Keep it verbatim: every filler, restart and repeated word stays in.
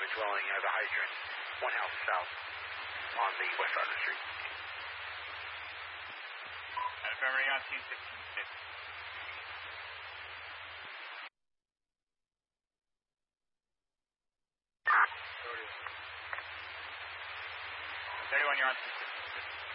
the dwelling has a hydrant, one house south on the west side of the street. And if everybody on T sixteen fifty. thirty-one, you're on T sixteen fifty.